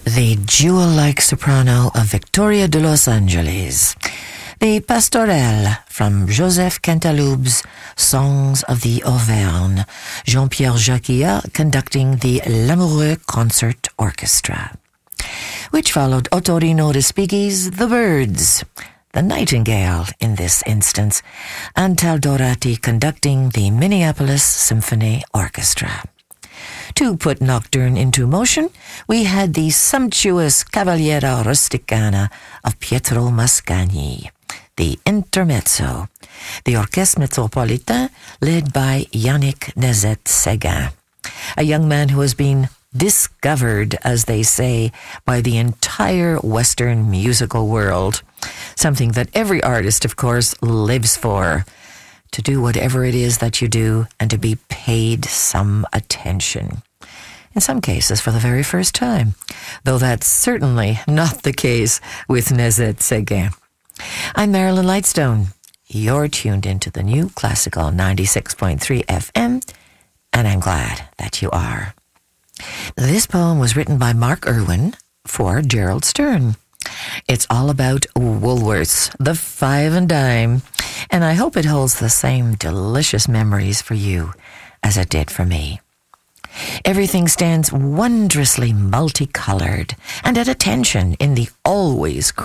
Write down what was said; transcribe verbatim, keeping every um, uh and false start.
the jewel-like soprano of Victoria de Los Angeles, the Pastorelle from Joseph Cantaloube's Songs of the Auvergne, Jean-Pierre Jacquiat conducting the Lamoureux Concert Orchestra, which followed Ottorino Respighi's The Birds, the Nightingale in this instance, and Tal Dorati conducting the Minneapolis Symphony Orchestra. To put Nocturne into motion, we had the sumptuous Cavaliera Rusticana of Pietro Mascagni, the Intermezzo, the Orchestre Métropolitain led by Yannick Nézet-Séguin, a young man who has been discovered, as they say, by the entire Western musical world, something that every artist, of course, lives for. To do whatever it is that you do and to be paid some attention. In some cases for the very first time, though that's certainly not the case with Nézet-Séguin. I'm Marilyn Lightstone. You're tuned into the new Classical ninety-six point three F M, and I'm glad that you are. This poem was written by Mark Irwin for Gerald Stern. It's all about Woolworths, the five and dime, and I hope it holds the same delicious memories for you as it did for me. Everything stands wondrously multicolored and at attention in the always